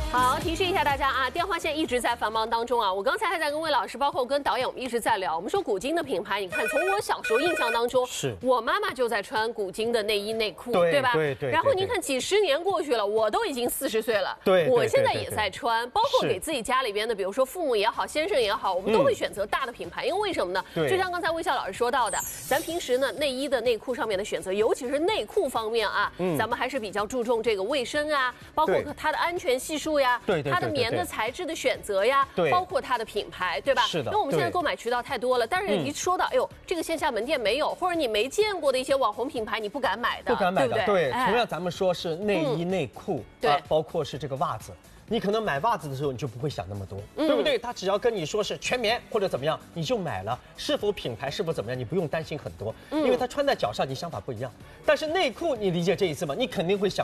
好，提示一下大家啊，电话线一直在繁忙当中啊。我刚才还在跟魏老师，包括跟导演，我们一直在聊。我们说古今的品牌，你看，从我小时候印象当中， 是我妈妈就在穿古今的内衣内裤， 对吧？ 对。 然后您看，几十年过去了，我都已经40岁了， 对， 我现在也在穿，包括给自己家里边的，比如说父母也好，先生也好，我们都会选择大的品牌，因为为什么呢？就像刚才魏笑老师说到的，咱平时呢内衣的内裤上面的选择，尤其是内裤方面啊，咱们还是比较注重这个卫生啊，包括它的安全系数呀，它的棉的材质的选择呀，包括它的品牌，对吧？ 是的。 因为我们现在购买渠道太多了，但是一说到哎呦，这个线下门店没有，或者你没见过的一些网红品牌，你不敢买的，对不对？ 对，同样咱们说是内衣内裤， 对， 包括是这个袜子。你可能买袜子的时候，你就不会想那么多，对不对？他只要跟你说是全棉或者怎么样，你就买了。是否品牌是否怎么样，你不用担心很多，因为它穿在脚上，你想法不一样。但是内裤，你理解这意思吗？你肯定会想。